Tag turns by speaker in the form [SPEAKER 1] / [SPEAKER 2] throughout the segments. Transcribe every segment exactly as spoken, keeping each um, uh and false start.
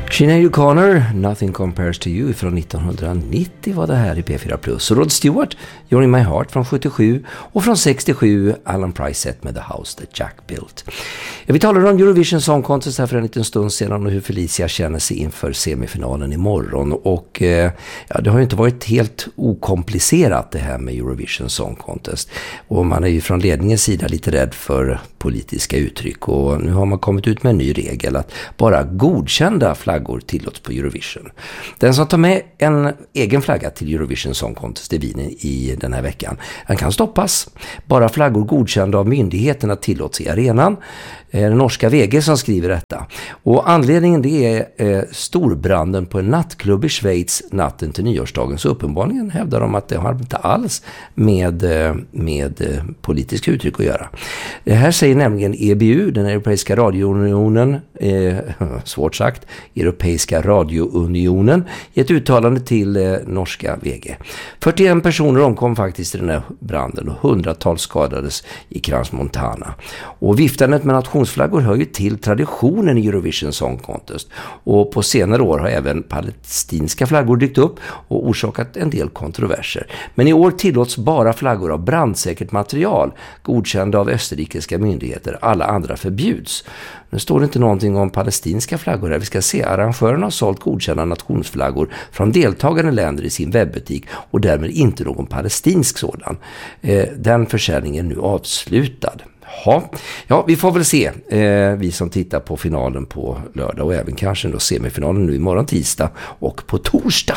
[SPEAKER 1] Sinéad O'Connor, Nothing Compares to You från nittonhundranittio var det här i P fyra Plus. Och Rod Stewart, You're in My Heart från sjuttiosju och från sextiosju Alan Price Set med The House That Jack Built. Ja, vi talade om Eurovision Song Contest här för en liten stund sedan och hur Felicia känner sig inför semifinalen imorgon. Och eh, ja, det har ju inte varit helt okomplicerat det här med Eurovision Song Contest. Och man är ju från ledningens sida lite rädd för politiska uttryck. Och nu har man kommit ut med en ny regel att bara godkända flaggor tillåts på Eurovision. Den som tar med en egen flagga till Eurovision Song Contest i Wien i den här veckan, den kan stoppas. Bara flaggor godkända av myndigheterna tillåts i arenan. Den norska V G som skriver detta. Och anledningen det är eh, storbranden på en nattklubb i Schweiz natten till nyårsdagen. Så uppenbarligen hävdar de att det har inte alls med, med politisk uttryck att göra. Det här säger nämligen E B U, den Europeiska radiounionen, eh, svårt sagt, Europeiska radiounionen, i ett uttalande till eh, norska V G. fyrtioen personer omkom faktiskt i den här branden och hundratals skadades i Crans-Montana. Och viftandet med nationsflaggor hör ju till traditionen i Eurovision Song Contest. Och på senare år har även palestinska flaggor dykt upp och orsakat en del kontroverser. Men i år tillåts bara flaggor av brandsäkert material, godkända av österrikiska myndigheter. Alla andra förbjuds. Nu står det inte någonting om palestinska flaggor här. Vi ska se, arrangörerna har sålt godkända nationsflaggor från deltagande länder i sin webbutik och därmed inte någon palestinsk sådan. Eh, den försäljningen är nu avslutad. Ja, ja, vi får väl se, eh, vi som tittar på finalen på lördag och även kanske då semifinalen nu imorgon tisdag och på torsdag.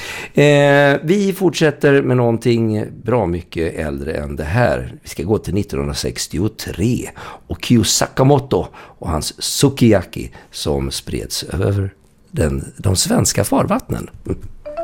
[SPEAKER 1] Eh, vi fortsätter med någonting bra mycket äldre än det här. Vi ska gå till nittonhundrasextiotre och Kyo Sakamoto och hans sukiyaki som spreds över den, de svenska farvattnen.